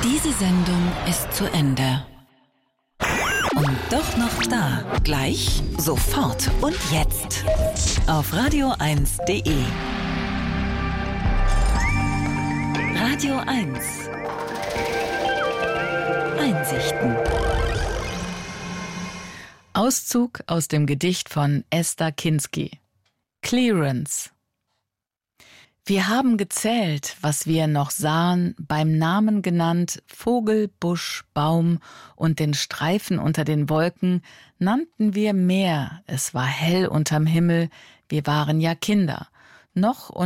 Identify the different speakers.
Speaker 1: Diese Sendung ist zu Ende. Und doch noch da. Gleich, sofort und jetzt. Auf radio1.de. Radio 1. Einsichten.
Speaker 2: Auszug aus dem Gedicht von Esther Kinsky. Clearance. Wir haben gezählt, was wir noch sahen, beim Namen genannt, Vogel, Busch, Baum und den Streifen unter den Wolken, nannten wir mehr, es war hell unterm Himmel, wir waren ja Kinder, noch